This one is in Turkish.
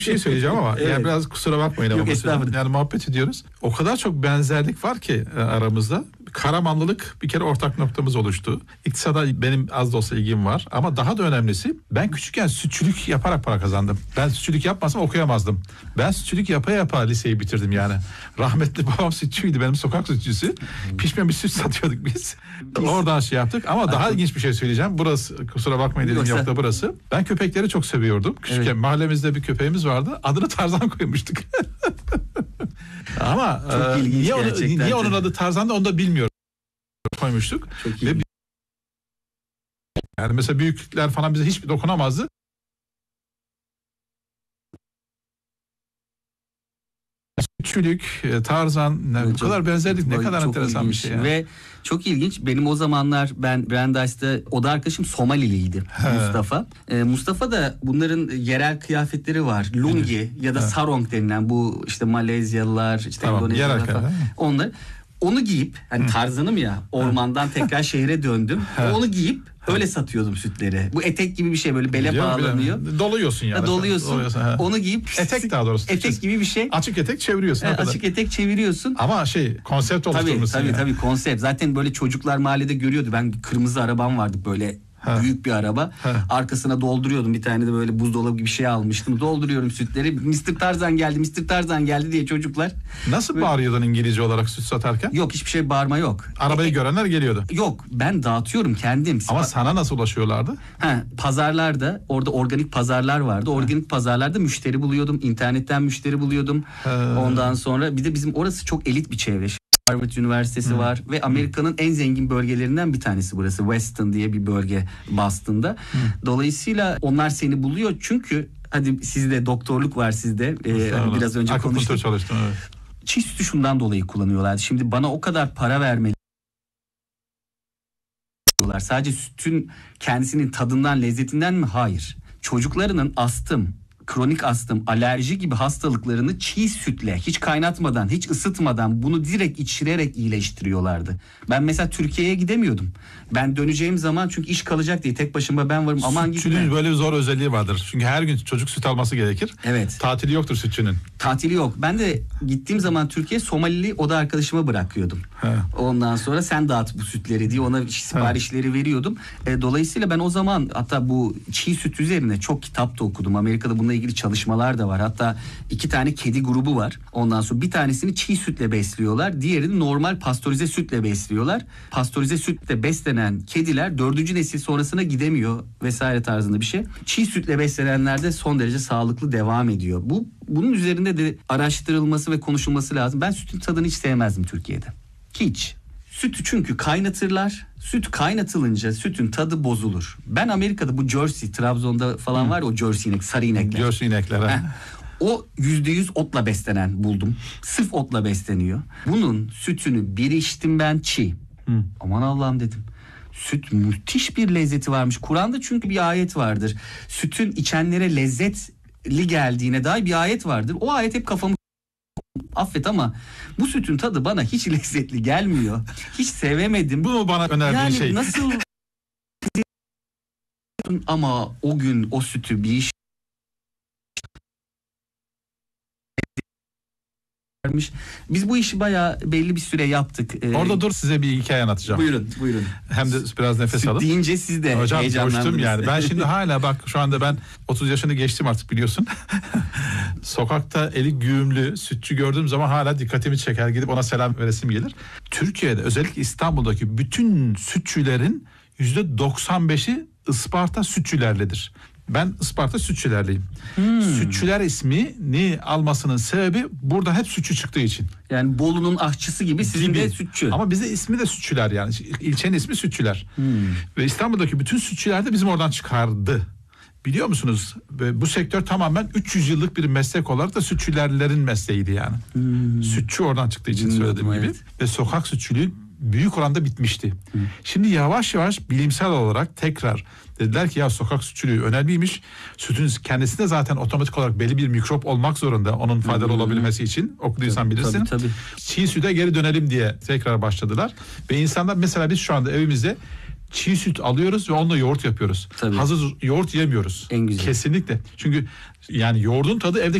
Bir şey söyleyeceğim ama Evet. yani biraz kusura bakmayın ama Yok, estağfurullah. yani muhabbet ediyoruz. O kadar çok benzerlik var ki aramızda. Karamanlılık bir kere ortak noktamız oluştu. İktisada benim az da olsa ilgim var ama daha da önemlisi ben küçükken sütçülük yaparak para kazandım. Ben sütçülük yapmasam okuyamazdım. Ben sütçülük yapa yapa liseyi bitirdim yani. Rahmetli babam sütçüydü, benim sokak sütçüsü. Pişmemiş süt satıyorduk biz. Oradan şey yaptık ama daha ilginç bir şey söyleyeceğim. Burası, kusura bakmayın dediğim Yoksa... nokta burası. Ben köpekleri çok seviyordum. Küçükken evet. Mahallemizde bir köpeğimiz vardı. Adını Tarzan koymuştuk. Ama niye onun adı Tarzan'da onu da bilmiyorum. Koymuştuk. Çok iyi. Yani mesela büyükler falan bize hiç dokunamazdı. Sütçülük, Tarzan, bu kadar benzerlik, ne kadar enteresan bir şey. Yani. Ve çok ilginç. Benim o zamanlar ben Brandeis'te oda arkadaşım Somaliliydi, Mustafa. Mustafa da bunların yerel kıyafetleri var. Lungi ya da sarong denilen, bu işte Malezyalılar, işte tamam, Endonezyalılar falan. Onu giyip, hani Tarzan'ım ya, ormandan tekrar şehre döndüm. Onu giyip öyle satıyordum sütleri. Bu etek gibi bir şey, böyle bele bağlanıyor. Doluyorsun yani. Doluyorsun. Onu giyip etek, daha doğrusu. Etek gibi bir şey. Açık etek çeviriyorsun. Açık etek çeviriyorsun. Ama konsept oluşturmuşsun. Tabii konsept. Zaten böyle çocuklar mahallede görüyordu. Ben kırmızı arabam vardı böyle. Büyük bir araba. Arkasına dolduruyordum. Bir tane de böyle buzdolabı gibi bir şey almıştım. Dolduruyorum sütleri. Mr. Tarzan geldi, Mr. Tarzan geldi diye çocuklar. Nasıl böyle bağırıyordun İngilizce olarak süt satarken? Yok, hiçbir şey bağırma yok. Arabayı görenler geliyordu. Yok, ben dağıtıyorum kendim. Ama sana nasıl ulaşıyorlardı? Pazarlarda, orada organik pazarlar vardı. Organik pazarlarda müşteri buluyordum. İnternetten müşteri buluyordum. Ondan sonra bir de bizim orası çok elit bir çevre. Harvard Üniversitesi var ve Amerika'nın en zengin bölgelerinden bir tanesi burası. Weston diye bir bölge Boston'da. Dolayısıyla onlar seni buluyor çünkü hadi sizde doktorluk var sizde. Hani biraz önce konuştuk. Çalıştım, evet. Çiğ sütü şundan dolayı kullanıyorlardı. Şimdi bana o kadar para vermeli. Sadece sütün kendisinin tadından, lezzetinden mi? Hayır. Çocuklarının astım, kronik astım, alerji gibi hastalıklarını çiğ sütle, hiç kaynatmadan, hiç ısıtmadan, bunu direkt içirerek iyileştiriyorlardı. Ben mesela Türkiye'ye gidemiyordum. Ben döneceğim zaman, çünkü iş kalacak diye, tek başıma ben varım. Aman gitme. Sütçünün böyle bir zor özelliği vardır. Çünkü her gün çocuk süt alması gerekir. Evet. Tatili yoktur sütçünün. Tatili yok. Ben de gittiğim zaman Türkiye, Somalili oda arkadaşıma bırakıyordum. Ondan sonra sen dağıt bu sütleri diye ona siparişleri veriyordum. Dolayısıyla ben o zaman hatta bu çiğ süt üzerine çok kitap da okudum. Amerika'da bununla ilgili çalışmalar da var. Hatta 2 tane kedi grubu var. Ondan sonra bir tanesini çiğ sütle besliyorlar. Diğerini normal pastörize sütle besliyorlar. Pastörize sütle beslenen kediler 4. nesil sonrasına gidemiyor vesaire tarzında bir şey. Çiğ sütle beslenenler de son derece sağlıklı devam ediyor. Bunun üzerinde de araştırılması ve konuşulması lazım. Ben sütün tadını hiç sevmezdim Türkiye'de. Hiç. Sütü çünkü kaynatırlar. Süt kaynatılınca sütün tadı bozulur. Ben Amerika'da bu Jersey, Trabzon'da falan var ya o Jersey inek, sarı inekler. Jersey inekler. O %100 otla beslenen buldum. Sırf otla besleniyor. Bunun sütünü bir içtim ben çiğ. Aman Allah'ım dedim. Süt müthiş bir lezzeti varmış. Kur'an'da çünkü bir ayet vardır. Sütün içenlere lezzetli geldiğine dair bir ayet vardır. O ayet hep kafamı affet ama bu sütün tadı bana hiç lezzetli gelmiyor. Hiç sevemedim. Bu bana önerdiğin yani şey. Nasıl ama o gün o sütü bir iş vermiş. Biz bu işi bayağı belli bir süre yaptık. Orada dur, size bir hikaye anlatacağım. Buyurun. Hem de biraz nefes alıp. Deyince siz de hocam heyecanlandınız. coştum yani. Ben şimdi hala bak, şu anda ben 30 yaşını geçtim artık, biliyorsun. Sokakta eli güğümlü sütçü gördüğüm zaman hala dikkatimi çeker. Gidip ona selam veresim gelir. Türkiye'de, özellikle İstanbul'daki bütün sütçülerin %95'i Isparta sütçülerledir. Ben Isparta sütçülerliyim. Sütçüler ismini almasının sebebi burada hep sütçü çıktığı için. Yani Bolu'nun aşçısı gibi sizin de sütçü. Ama bizde ismi de sütçüler yani. İlçenin ismi sütçüler. Ve İstanbul'daki bütün sütçüler de bizim oradan çıkardı. Biliyor musunuz? Bu sektör tamamen 300 yıllık bir meslek olarak da sütçülerlerin mesleğiydi yani. Sütçü oradan çıktığı için söylediğim gibi. Ve sokak sütçülüğü büyük oranda bitmişti. Şimdi yavaş yavaş bilimsel olarak tekrar dediler ki ya sokak sütçülüğü önemliymiş. Sütün kendisinde zaten otomatik olarak belli bir mikrop olmak zorunda onun faydalı olabilmesi için. Okuduysan bilirsin. Tabii. Çiğ süte geri dönelim diye tekrar başladılar. Ve insanlar, mesela biz şu anda evimizde çiğ süt alıyoruz ve onunla yoğurt yapıyoruz. Tabii. Hazır yoğurt yemiyoruz. En güzel. Kesinlikle. Çünkü yani yoğurdun tadı evde